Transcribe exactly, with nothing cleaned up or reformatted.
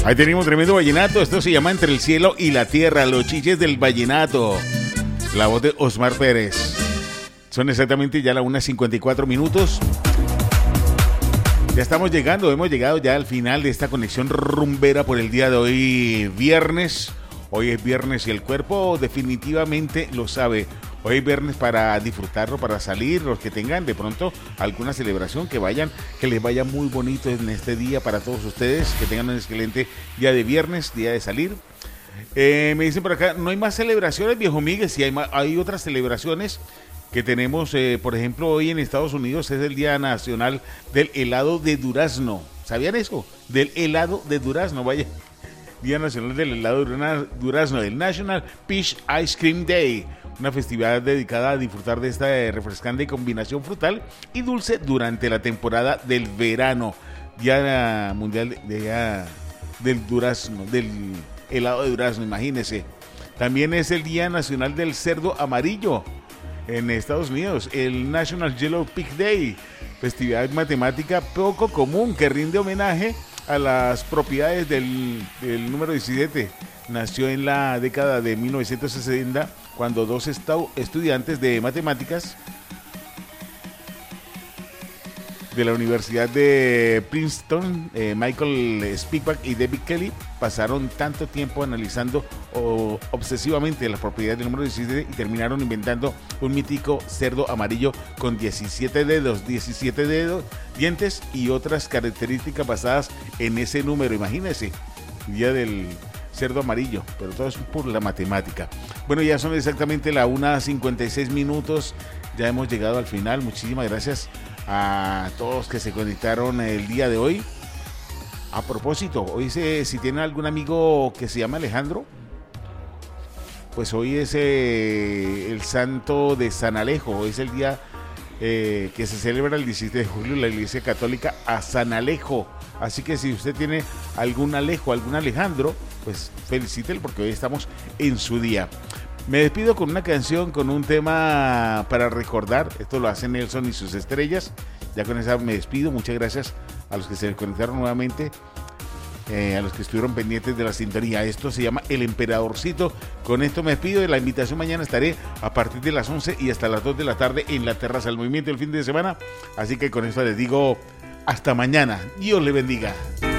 Ahí tenemos tremendo vallenato. Esto se llama Entre el cielo y la tierra, los chiches del vallenato. La voz de Osmar Pérez. Son exactamente ya las una cincuenta y cuatro minutos. Ya estamos llegando, hemos llegado ya al final de esta conexión rumbera por el día de hoy, viernes. Hoy es viernes y el cuerpo definitivamente lo sabe. Hoy es viernes para disfrutarlo, para salir, los que tengan de pronto alguna celebración, que vayan, que les vaya muy bonito en este día para todos ustedes, que tengan un excelente día de viernes, día de salir. Eh, me dicen por acá, no hay más celebraciones, viejo Miguel, sí hay, más, hay otras celebraciones que tenemos, eh, por ejemplo, hoy en Estados Unidos es el Día Nacional del Helado de Durazno. ¿Sabían eso? Del helado de durazno, vaya. Día Nacional del Helado de Durazno, el National Peach Ice Cream Day. Una festividad dedicada a disfrutar de esta refrescante combinación frutal y dulce durante la temporada del verano. Día Mundial de, de, del Durazno, del helado de durazno, imagínense. También es el Día Nacional del Cerdo Amarillo en Estados Unidos, el National Yellow Pig Day, festividad matemática poco común que rinde homenaje a las propiedades del, del número diecisiete. Nació en la década de mil novecientos sesenta cuando dos estudiantes de matemáticas de la Universidad de Princeton, eh, Michael Spivak y David Kelly, pasaron tanto tiempo analizando oh, obsesivamente las propiedades del número diecisiete y terminaron inventando un mítico cerdo amarillo con diecisiete dedos, diecisiete dedos, dientes y otras características basadas en ese número. Imagínense, día del cerdo amarillo, pero todo es por la matemática. Bueno, ya son exactamente la una cincuenta y seis minutos, ya hemos llegado al final. Muchísimas gracias a todos que se conectaron el día de hoy. A propósito, hoy se, si tienen algún amigo que se llama Alejandro, pues hoy es eh, el santo de San Alejo. Hoy es el día eh, que se celebra el diecisiete de julio en la Iglesia Católica a San Alejo. Así que si usted tiene algún Alejo, algún Alejandro, pues felicítelo porque hoy estamos en su día. Me despido con una canción, con un tema para recordar. Esto lo hace Nelson y sus estrellas. Ya con esa me despido. Muchas gracias a los que se conectaron nuevamente, eh, a los que estuvieron pendientes de la sintonía. Esto se llama El Emperadorcito. Con esto me despido de la invitación. Mañana estaré a partir de las once y hasta las dos de la tarde en la terraza del movimiento el fin de semana. Así que con esto les digo hasta mañana. Dios le bendiga.